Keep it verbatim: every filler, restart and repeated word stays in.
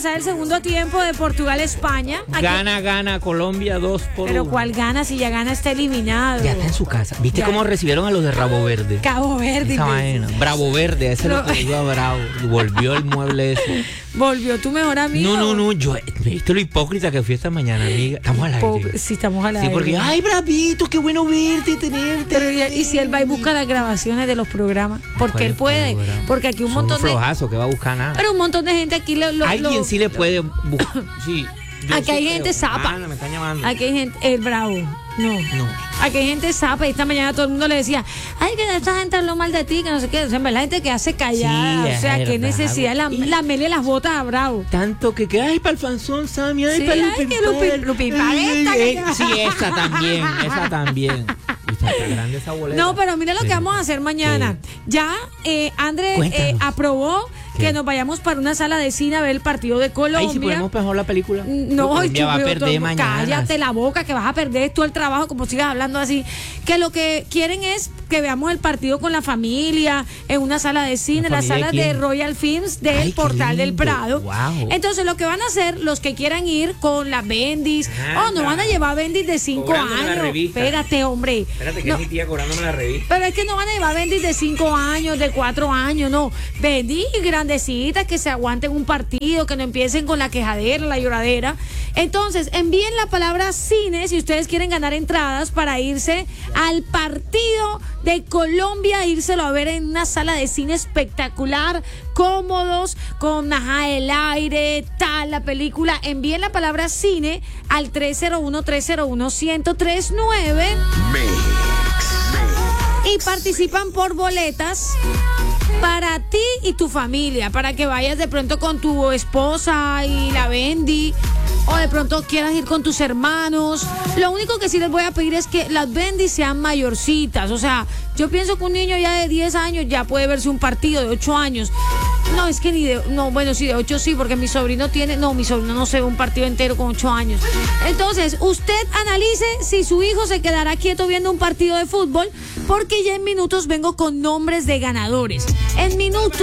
empezar el segundo tiempo de Portugal-España. Gana, gana Colombia dos por uno. Pero ¿cuál gana si ya gana está eliminado? Ya está en su casa. ¿Viste Ya. cómo recibieron a los de Rabo Verde? Cabo Verde. Esa vaina. Bravo Verde, ese No. lo que iba Bravo. Volvió el mueble ese. Volvió tu mejor amigo. No, no, no. Yo, ¿viste lo hipócrita que fui esta mañana, amiga? Estamos al Po- aire. Sí, estamos al Sí, aire. porque, ay, bravito, qué bueno verte y tenerte. Pero y, y si él va y busca las grabaciones de los programas, porque ¿Cuál él puede, programa? porque aquí un Son montón unos de, flojazos que va a buscar nada. pero un montón de gente aquí lo, lo- Alguien lo- sí le puede buscar. Sí. yo Aquí sí hay creo. gente zapa. Ana, me están llamando. aquí hay gente, el bravo, no. No. Aquí hay gente zapa y esta mañana todo el mundo le decía, ay, que esta gente habló mal de ti, que no sé qué. O sea, la gente que hace callada, Sí, o sea, es qué verdad. necesidad la, Y- la mele las botas a bravo. Tanto que, que ay, para Alfanzón, Sammy, ay, Sí, para ay, que Lupi- Lupi Paleta, que- Sí, esa también, esa también. Y está grande esa boleta. No, pero mira lo Sí. que vamos a hacer mañana. Ya eh, André eh, Cuéntanos. aprobó ¿Qué? que nos vayamos para una sala de cine a ver el partido de Colombia. Ay, si ponemos mejor la película. No, Colombia va a estúpido, perder todo- mañana. cállate la boca, que vas a perder todo el trabajo como sigas hablando así. Que lo que quieren es que veamos el partido con la familia, en una sala de cine, ¿La la familia sala de de quién? Royal Films del Ay, qué Portal del lindo. Prado. Guau. Entonces lo que van a hacer los que quieran ir con las bendis, oh, no van a llevar bendis de cinco Cobrándome la años. revista. Espérate, hombre. Espérate, que No, es mi tía cobrándome la revista. pero es que no van a llevar bendis de cinco años, de cuatro años, no. Bendis grandecitas que se aguanten un partido, que no empiecen con la quejadera, la lloradera. Entonces, envíen la palabra cine si ustedes quieren ganar entradas para irse al partido de Colombia, írselo a ver en una sala de cine espectacular, cómodos, con ajá, el aire, tal, la película. Envíen la palabra cine al tres cero uno, tres cero uno, uno cero tres nueve y participan por boletas para ti y tu familia, para que vayas de pronto con tu esposa y la Bendy, o de pronto quieras ir con tus hermanos. Lo único que sí les voy a pedir es que las Bendy sean mayorcitas. O sea, yo pienso que un niño ya de diez años ya puede verse un partido, de ocho años. No, es que ni de, no, bueno, sí, de ocho sí, porque mi sobrino tiene, no, mi sobrino no se ve un partido entero con ocho años. Entonces, usted analice si su hijo se quedará quieto viendo un partido de fútbol, porque ya en minutos vengo con nombres de ganadores. En minutos.